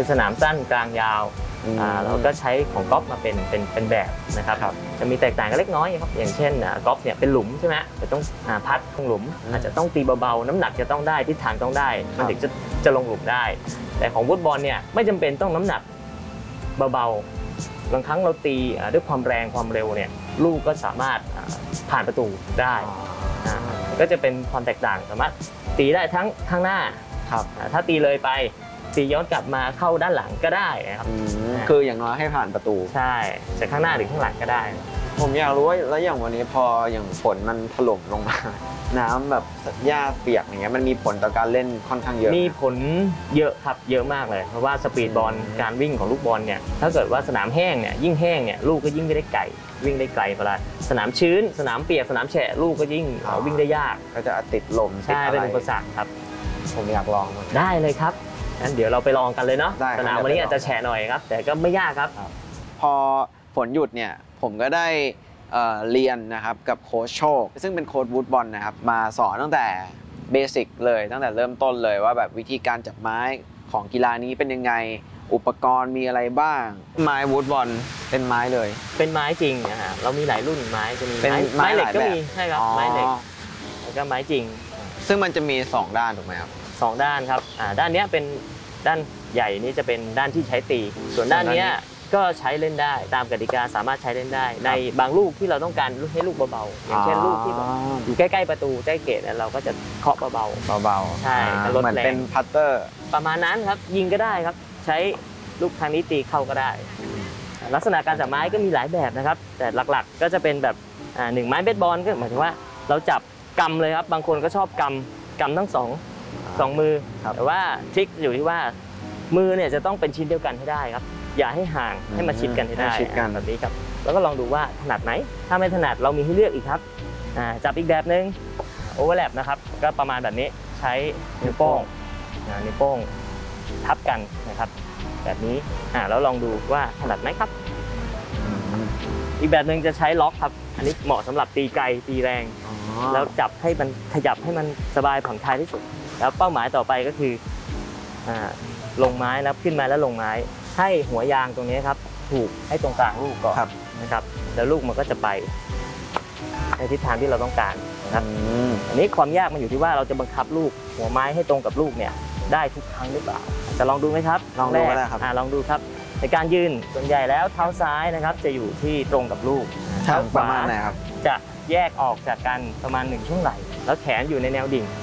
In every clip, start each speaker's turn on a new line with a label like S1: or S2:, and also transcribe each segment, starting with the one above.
S1: เป็นสนามสั้นกลางยาวเราก็ใช้ของกอล์ฟมาเป็นแบบนะครับจะมีแตกต่างกันเล็กน้อยครับอย่างเช่นกอล์ฟเนี่ยเป็นหลุมใช่ไหมจะต้องพัดลงหลุมอาจจะต้องตีเบาๆน้ำหนักจะต้องได้ทิศทางต้องได้มันถึงจะลงหลุมได้แต่ของฟุตบอลเนี่ยไม่จำเป็นต้องน้ำหนักเบาๆบางครั้งเราตีด้วยความแรงความเร็วเนี่ยลูกก็สามารถผ่านประตูได้ก็จะเป็นความแตกต่างสามารถตีได้ทั้งข้างหน้าถ้าตีเลยไปตีย้อนกลับมาเข้าด้านหลังก็ได้นะครับ
S2: คืออย่างน้อยให้ผ่านประตู
S1: ใช่จากข้างหน้าหรือข้างหลังก็ได้
S2: ผมอยากรู้ว่าแล้วอย่างวันนี้พออย่างฝนมันถล่มลงมาน้ำแบบหญ้าเปียกอย่างเงี้ยมันมีผลต่อการเล่นค่อนข้างเยอะ
S1: มีผลเยอะครับเยอะมากเลยเพราะว่าสปีดบอลการวิ่งของลูกบอลเนี่ยถ้าเกิดว่าสนามแห้งเนี่ยยิ่งแห้งเนี่ยลูกก็ยิ่งไม่ได้ไกลวิ่งได้ไกลเวลาสนามชื้นสนามเปียกสนามแฉะลูกก็ยิ่งวิ่งได้ยาก
S2: ก็จะติดลม
S1: ใช่เป็นอุปสรรคครับ
S2: ผมอยากลอง
S1: ได้เลยครับงั้นเดี๋ยวเราไปลองกันเลยเนาะสนามวันนี้อาจจะแฉะหน่อยครับแต่ก็ไม่ยากครับ
S2: พอฝนหยุดเนี่ยผมก็ได้เรียนนะครับกับโค้ชโชคซึ่งเป็นโค้ชวูดบอลนะครับมาสอนตั้งแต่เบสิกเลยตั้งแต่เริ่มต้นเลยว่าแบบวิธีการจับไม้ของกีฬานี้เป็นยังไงอุปกรณ์มีอะไรบ้างไม้วูดบอลเป็นไม้เลย
S1: เป็นไม้จริงนะฮะเรามีหลายรุ่นไม้จะมีไม้เหล็กก็มีใช่ครับไม้เหล็กแล้วก็ไม้จริง
S2: ซึ่งมันจะมี2ด้านถูกไหมครับ
S1: 2ด้านครับด้านนี้เป็นด้านใหญ่นี้จะเป็นด้านที่ใช้ตีส่วนด้านนี้ก็ใช้เล่นได้ตามกติกาสามารถใช้เล่นได้ในบางลูกที่เราต้องการให้ลูกเบาๆอย่างเช่นลูกที่อยู่ใกล้ๆประตูใกล้เกตเราก็จะเคาะเบา
S2: ๆ
S1: ใช่
S2: ลดแรงเหมือนเป็นพัตเตอร์
S1: ประมาณนั้นครับยิงก็ได้ครับใช้ลูกทางนี้ตีเข้าก็ได้ลักษณะการจับไม้ก็มีหลายแบบนะครับแต่หลักๆก็จะเป็นแบบ1ไม้เบสบอลก็หมายถึงว่าเราจับกำเลยครับบางคนก็ชอบกำทั้งสองมือแต่ว่าทริคอยู่ที่ว่ามือเนี่ยจะต้องเป็นชิ้นเดียวกันให้ได้ครับอย่าให้ห่างให้มาชิดกันให้ได้แบบนี้ครับแล้วก็ลองดูว่าถนัดไหมถ้าไม่ถนัดเรามีให้เลือกอีกครับจับอีกแบบนึงโอเวอร์แลปนะครับก็ประมาณแบบนี้ใช้นิ้วโป้งทับกันนะครับแบบนี้แล้วลองดูว่าถนัดไหมครับอีกแบบนึงจะใช้ล็อกครับอันนี้เหมาะสำหรับตีไกลตีแรงแล้วจับให้มันขยับให้มันสบายผ่อนคลายที่สุดแล้วเป้าหมายต่อไปก็คือลงไม้นะขึ้นมาแล้วลงไม้ให้หัวยางตรงนี้ครับถูกให้ตรงกลางลูกก่อนนะครับแล้วลูกมันก็จะไปในทิศทางที่เราต้องการนะครับอันนี้ความยากมันอยู่ที่ว่าเราจะบังคับลูกหัวไม้ให้ตรงกับลูกเนี่ยได้ทุกครั้งหรือเปล่าจะลองดูไหมครับ
S2: ลองดูก็ได้ครับ
S1: ลองดูครับในการยืนส่วนใหญ่แล้วเท้าซ้ายนะครับจะอยู่ที่ตรงกับลูก
S2: เท้าขวา
S1: จะแยกออกจากกันประมาณ1ช่วงไหล่แล้วแขนอยู่ในแนวดิ่ง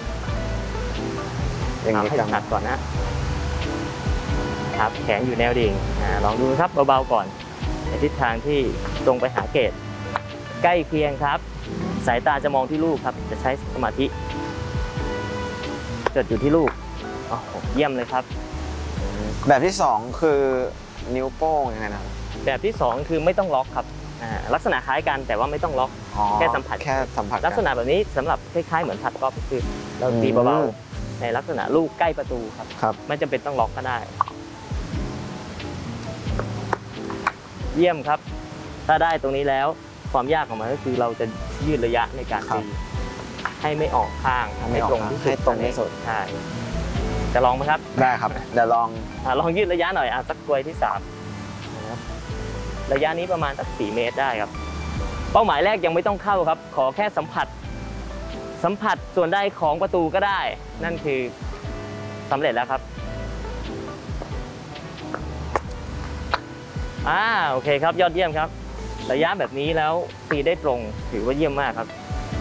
S1: อย่างนี้ให้ตัดก่อนนะครับแขนอยู่แนวดิ่งลองดูครับเบาๆก่อนในทิศทางที่ตรงไปหาเกตใกล้เคียงครับสายตาจะมองที่ลูกครับจะใช้สมาธิจดอยู่ที่ลูกเยี่ยมเลยครับ
S2: แบบที่2คือนิ้วโป้งยังไงนะ
S1: แบบที่2คือไม่ต้องล็อกครับลักษณะคล้ายกันแต่ว่าไม่ต้องล็อกแค่สัมผัสลักษณะแบบนี้สำหรับคล้ายๆเหมือนพัดกอล์ฟคือเราตีเบาๆในลักษณะลูกใกล้ประตูครับไม่จำเป็นต้องล็อกก็ได้เยี่ยมครับถ้าได้ตรงนี้แล้วความยากของมันก็คือเราจะยืดระยะในการตีให้ไม่ออกข้างให้ตรงที่สุดใช่จะลองไหมครับ
S2: ได้ครับเดี๋ยว
S1: ลองยืดระยะหน่อยสักกลวยที่3ระยะนี้ประมาณสัก4 เมตรได้ครับเป้าหมายแรกยังไม่ต้องเข้าครับขอแค่สัมผัสส่วนได้ของประตูก็ได้นั่นคือสำเร็จแล้วครับโอเคครับยอดเยี่ยมครับระยะแบบนี้แล้วตีได้ตรงถือว่าเยี่ยมมากครับ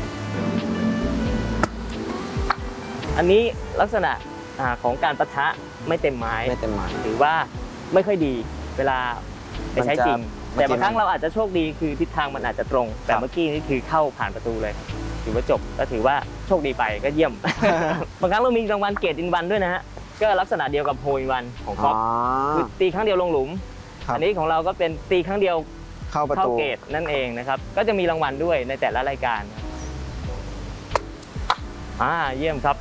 S1: อันนี้ลักษณะของการปะทะไม่เต็มไม้ถือว่าไม่ค่อยดีเวลาไปใช้จริงแต่บางครั้งเราอาจจะโชคดีคือทิศทางมันอาจจะตรงแต่เมื่อกี้นี่คือเข้าผ่านประตูเลยถือว่าจบก็ถือว่าโชคดีไปก็เยี่ยม บางครั้งเรามีรางวัลเกรดอินวันด้วยนะฮะก็ลักษณะเดียวกับโฮอินวันของกอล์ฟคือตีครั้งเดียวลงหลุมอันนี้ของเราก็เป็นตีครั้งเดียวเข้าเกรดนั่นเองนะครับก็จะมีรางวัลด้วยในแต่ละรายการเยี่ยมครับ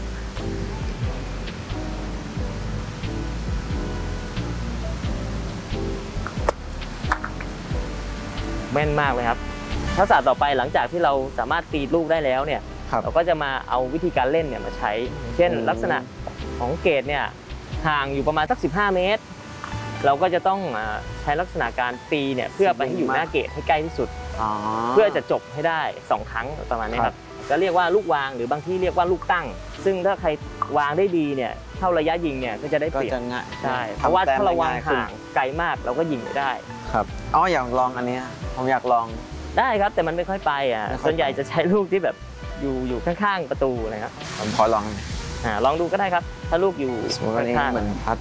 S1: แม่นมากเลยครับทักษะต่อไปหลังจากที่เราสามารถตีลูกได้แล้วเนี่ยเราก็จะมาเอาวิธีการเล่นเนี่ยมาใช้เช่นลักษณะของเกรดเนี่ยห่างอยู่ประมาณสัก15 เมตร เราก็จะต้องใช้ลักษณะการตีเนี่ยเพื่อไปให้อยู่หน้าเกตให้ใกล้ที่สุดเพื่อจะจบให้ได้2 ครั้งประมาณนี้ครับจะเรียกว่าลูกวางหรือบางที่เรียกว่าลูกตั้ง ซึ่งถ้าใครวางได้ดีเนี่ยเข้าระยะยิงเนี่ยก็จะได้เปรียบใช่เพราะว่าถ้าเราวางห่างไกลมากเราก็ยิงไม่ได้
S2: ครับอยากลองอันนี้ผมอยากลอง
S1: ได้ครับแต่มันไม่ค่อยไปส่วนใหญ่จะใช้ลูกที่แบบอยู่ข้างๆประตูนะครับ
S2: ผมขอลอง
S1: ลองดูก็ได้ครับถ้าลูกอยู่
S2: ข้างๆเหมือนพัด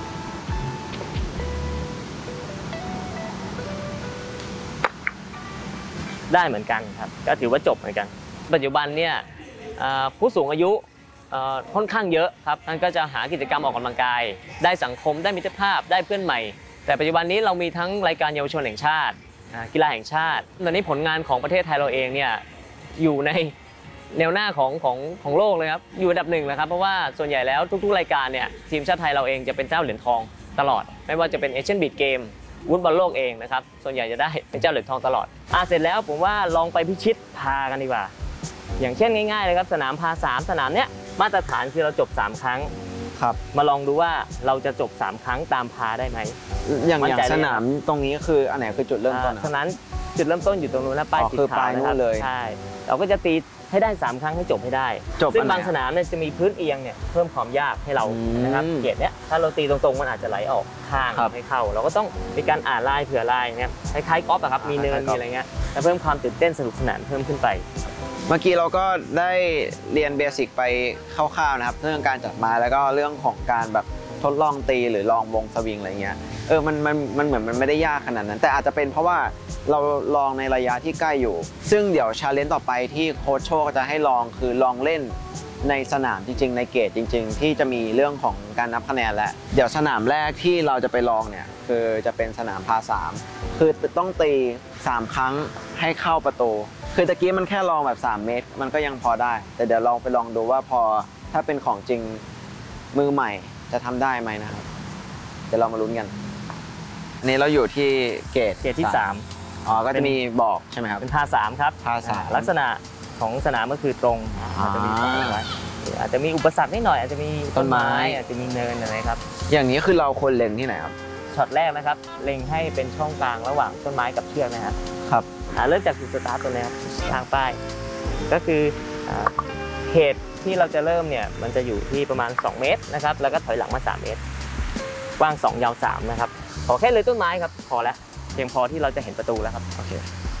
S1: ได้เหมือนกันครับก็ถือว่าจบเหมือนกันปัจจุบันเนี่ยผู้สูงอายุค่อนข้างเยอะครับท่านก็จะหากิจกรรมออกกำลังกายได้สังคมได้มิตรภาพได้เพื่อนใหม่แต่ปัจจุบันนี้เรามีทั้งรายการเยาวชนแห่งชาติกีฬาแห่งชาติตอนนี้ผลงานของประเทศไทยเราเองเนี่ยอยู่ในแนวหน้าของโลกเลยครับอยู่อันดับ 1นะครับเพราะว่าส่วนใหญ่แล้วทุกๆรายการเนี่ยทีมชาติไทยเราเองจะเป็นเจ้าเหรียญทองตลอดไม่ว่าจะเป็นเอเชียนบีดเกมวุ้นบอลโลกเองนะครับส่วนใหญ่จะได้เป็นเจ้าเหรียญทองตลอดเสร็จแล้วผมว่าลองไปพิชิตพากันดีกว่าอย่างเช่นง่ายๆเลยครับสนามพา3สนามเนี้ยมาตรฐานคือเราจบ3 ครั้ง
S2: ครับ
S1: มาลองดูว่าเราจะจบ3 ครั้งตามพาได้ไหม
S2: อย่างสนามตรงนี้คืออันไหนคือจุดเริ่มต้น
S1: สนามจุดเริ่มต้นอยู่ตรงนู้นนะป้ายสีขาวนะครับใช่เราก็จะตีให้ได้3 ครั้งให้จบให้ได้ซึ่งบางสนามเนี่ยจะมีพื้นเอียงเนี่ยเพิ่มความยากให้เรานะครับเกตเนี้ยถ้าเราตีตรงๆมันอาจจะไหลออกข้างให้เข้าเราก็ต้องมีการอ่านลายเผื่อลายเนี่ยคล้ายๆกอล์ฟอะครับมีเนินมีอะไรเงี้ยจะเพิ่มความตื่นเต้นสนุกสนานเพิ่มขึ้นไป
S2: เมื่อกี้เราก็ได้เรียนเบสิกไปคร่าวๆนะครับเรื่องการจับไม้แล้วก็เรื่องของการแบบทดลองตีหรือลองวงสวิงอะไรเงี้ยมันเหมือนมันไม่ได้ยากขนาดนั้นแต่อาจจะเป็นเพราะว่าเราลองในระยะที่ใกล้อยู่ซึ่งเดี๋ยวชาเลนจ์ต่อไปที่โค้ชโชคจะให้ลองคือลองเล่นในสนามจริงๆในเกตจริงๆที่จะมีเรื่องของการนับคะแนนและเดี๋ยวสนามแรกที่เราจะไปลองเนี่ยคือจะเป็นสนามพา3คือต้องตี3 ครั้งให้เข้าประตูคือตะกี้มันแค่ลองแบบ3 เมตรมันก็ยังพอได้แต่เดี๋ยวลองไปลองดูว่าพอถ้าเป็นของจริงมือใหม่จะทำได้ไหมนะครับเดี๋ยวเรามาลุ้นกันนี่เราอยู่ที่เกต
S1: ที่3
S2: ก็จะมีบอกใช่ไหมครับ
S1: เป็นพา3ครับ
S2: พา3
S1: ลักษณะของสนามก็คือตรงจะมีอาจจะมีอุปสรรคนิดหน่อยอาจจะมีต้นไม้อาจจะมีเนินอะไรครับ
S2: อย่างนี้คือเราควรเล็งที่ไหนครับ
S1: ช็อตแรกนะครับเล็งให้เป็นช่องกลางระหว่างต้นไม้กับเชือกนะครับ
S2: ครับ
S1: เริ่มจากจุดสตาร์ทตัวนี้ครับทางป้ายก็คือเขตที่เราจะเริ่มเนี่ยมันจะอยู่ที่ประมาณ2 เมตรนะครับแล้วก็ถอยหลังมา3 เมตรกว้าง2ยาว3นะครับขอแค่เลยต้นไม้ครับพอแล้วเพียงพอที่เราจะเห็นประตูแล้วครับ
S2: โอเค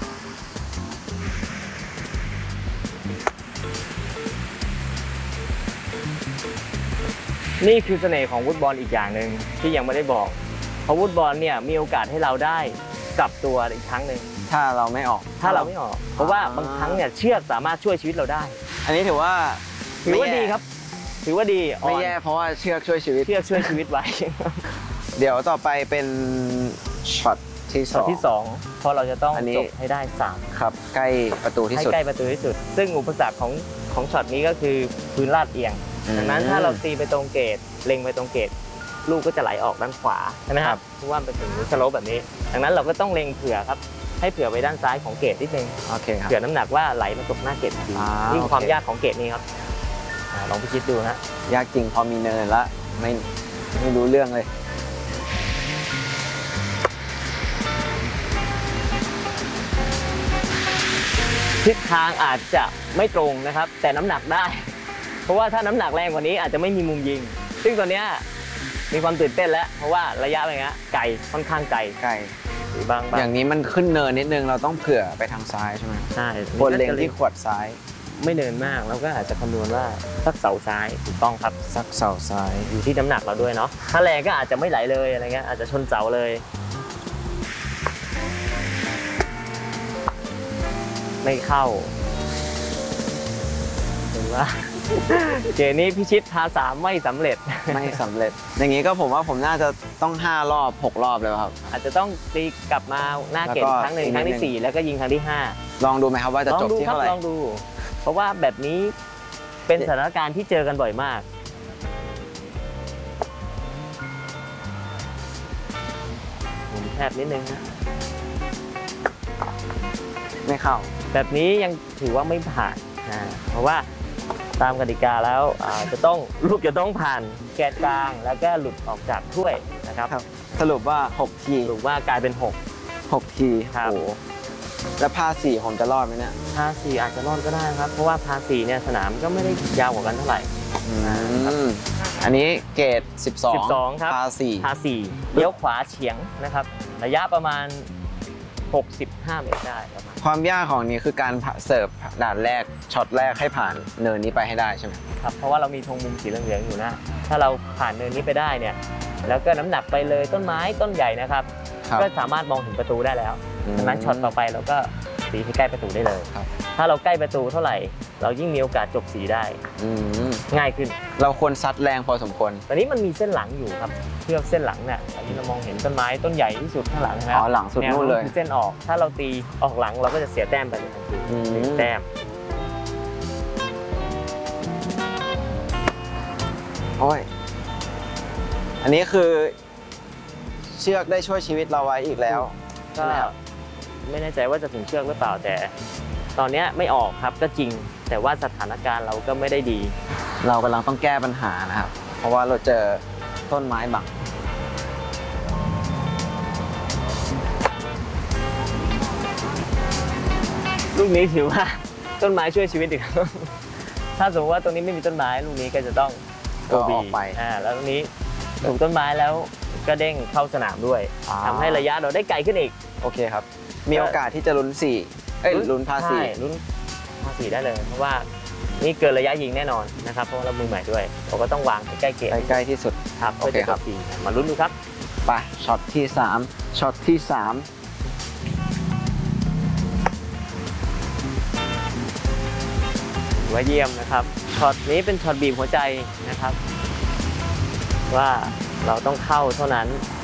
S1: นี่คือเสน่ห์ของวูดบอลอีกอย่างหนึ่งที่ยังไม่ได้บอกเพราะวูดบอลเนี่ยมีโอกาสให้เราได้กลับตัวอีกครั้งหนึ่ง
S2: ถ้าเราไม่ออก
S1: เพราะว่าบางครั้งเนี่ยเชือกสามารถช่วยชีวิตเราได้
S2: อันนี้ถือว่า
S1: ดีครับถือว่าดี
S2: ไม่แย่เพราะว่าเชือกช่วยชีวิต
S1: ไว้
S2: เดี๋ยวต่อไปเป็นช็อตที่
S1: 2เพราะเราจะต้องจบให้ได้3
S2: ครับใกล้ประตูที่สุด
S1: ซึ่งอุปสรรคของช็อตนี้ก็คือพื้นลาดเอียงดังนั้นถ้าเราตีไปตรงเกตเล็งไปตรงเกตลูกก็จะไหลออกด้านขวาใช่ไหมครับเพราะว่าเป็นถึงสโลปแบบนี้ดังนั้นเราก็ต้องเล็งเผื่อครับให้เผื่อไปด้านซ้ายของเกตนิดนึง
S2: โอเคครับ
S1: เผื่อน้ำหนักว่าไหลมาตกหน้าเกตดีนี่คือความยากของเกตนี้ครับลองพิชิตดูนะ
S2: ยากจริงพอมีเนินละไม่รู้เรื่องเลย
S1: ทิศทางอาจจะไม่ตรงนะครับแต่น้ำหนักได้เพราะว่าถ้าน้ำหนักแรงกว่านี้อาจจะไม่มีมุมยิงซึ่งตอนนี้มีความตื่นเต้นแล้วเพราะว่าระยะอะไรเงี้ยไกลค่อนข้างไกลบาง
S2: อย่างนี้มันขึ้นเนินนิดนึงเราต้องเผื่อไปทางซ้ายใช่ไหม
S1: ใช่
S2: ควรเล็งที่ขวดซ้าย
S1: ไม่เนินมากเราก็อาจจะคำนวณว่าสักเสาซ้ายถูกต้องครับ
S2: สักเสาซ้าย
S1: อยู่ที่น้ำหนักเราด้วยเนาะถ้าแรงก็อาจจะไม่ไหลเลยอะไรเงี้ยอาจจะชนเสาเลยไม่เข้าหรือว่าเกมนี้พิชิตพา3ไม่สำเร็จ
S2: อย่างนี้ก็ผมว่าผมน่าจะต้อง5 รอบ 6 รอบเลยครับ
S1: อาจจะต้องตีกลับมาหน้าเกมครั้งหนึ่งครั้งที่4แล้วก็ยิงครั้งที่5
S2: ลองดูไหมครับว่าจะจบที่เท่าไหร่
S1: ลองดูเพราะว่าแบบนี้เป็นสถานการณ์ที่เจอกันบ่อยมากหมุนแคบนิดนึงนะ
S2: ไม่เข้า
S1: แบบนี้ยังถือว่าไม่ผ่านเพราะว่าตามกติกาแล้วลูกจะต้องผ่านแกนกลางแล้วก็หลุดออกจากถ้วยนะครับ
S2: ครับ สรุปว่า6ที
S1: หรือว่ากลายเป็น
S2: 6ที
S1: ครับ
S2: โอ้โหแล้วพา4ผมจะรอดไหมเนี่ย
S1: พา4อาจจะรอดก็ได้ครับเพราะว่าพา4เนี่ยสนามก็ไม่ได้ยาวกว่ากันเท่าไหร่
S2: อันนี้เกรด
S1: 12 ครับ
S2: พา
S1: พา4เลี้ยวขวาเฉียงนะครับระยะประมาณ65 เมตรได้ประมาณ
S2: 4ความยากของนี้คือการเสิร์ฟด่านแรกช็อตแรกให้ผ่านเนินนี้ไปให้ได้ใช่ไหม
S1: ครับเพราะว่าเรามีธงมุมสีเหลืองๆอยู่นะถ้าเราผ่านเนินนี้ไปได้เนี่ยแล้วก็น้ำหนักไปเลยต้นไม้ต้นใหญ่นะครับ
S2: ครับ
S1: ก็สามารถมองถึงประตูได้แล้วดังนั้นช็อตต่อไปเราก็สีให้ใกล้ประตูได้เลย
S2: ครับ
S1: ถ้าเราใกล้ประตูเท่าไหร่ เรายิ่งมีโอกาสจบสีได้
S2: อืม
S1: ง่ายขึ้น
S2: เราควรซัดแรงพอสมควร
S1: ตอนนี้มันมีเส้นหลังอยู่ครับเชือกเส้นหลังเนี่ยอันนี้เรามองเห็นต้นไม้ต้นใหญ่ที่สุดข้างหลังนะ
S2: อ๋อหลังสุดนู่นเลย
S1: คือเส้นออก ถ้าเราตีออกหลังเราก็จะเสียแต้มไปเลยทันที
S2: อืม
S1: หนึ่งแต้ม
S2: โอ้ย อันนี้คือเชือกได้ช่วยชีวิตเราไว้อีกแล้ว
S1: ก็ไม่แน่ใจว่าจะถึงเชือกหรือเปล่าแต่ ตอนเนี้ยไม่ออกครับก็จริง แต่ว่าสถานการณ์เราก็ไม่ได้ดี
S2: เรากำลังต้องแก้ปัญหานะครับ เพราะว่าเราเจอต้นไม้บัง
S1: ลูกนี้ถือว่า ต้นไม้ช่วยชีวิตอีกครับ ถ้าสมมติว่าตรงนี้ไม่มีต้นไม้ลูกนี้ก็จะต้อง
S2: ก็ออกไป
S1: แล้วตรงนี้ถูกต้นไม้แล้วก็เด้งเข้าสนามด้วยทำให้ระยะเราได้ไกลขึ้นอีก
S2: โอเคครับ มีโอกาสที่จะลุ้นลุ้นพา
S1: ใช่ลุ้นพาสี่ได้เลย เพราะว่านี่เกินระยะยิงแน่นอนนะครับเพราะว่าเรามือใหม่ด้วยเราก็ต้องวางให้ใกล้เกณฑ์
S2: ใกล้ๆที่สุด
S1: ครับ
S2: โอเคครับ
S1: พื่จะจสี่มาลุ้นดูครับ
S2: ไปช็อตที่3ช็อตที่
S1: ถือว่าเยี่ยมนะครับช็อตนี้เป็นช็อตบีบหัวใจนะครับ ว่าเราต้องเข้าเท่านั้น